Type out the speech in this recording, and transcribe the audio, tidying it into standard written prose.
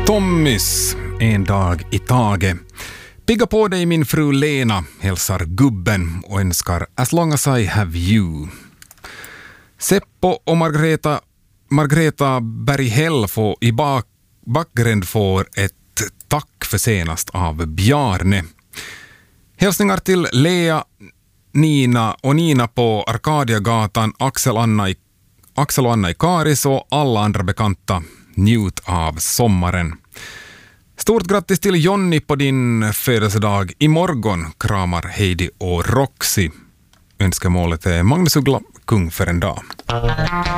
Tommys, en dag i taget. Pigga på dig min fru Lena, hälsar gubben och önskar as long as I have you. Seppo och Margreta Berghäll får i bakgränd får ett tack för senast av Bjarne. Hälsningar till Lea, Nina och Nina på Arkadiagatan, Axel och Anna i Karis och alla andra bekanta. Njut av sommaren. Stort grattis till Jonny på din födelsedag. Imorgon kramar Heidi och Roxy. Önskemålet är Magnus Uggla, kung för en dag.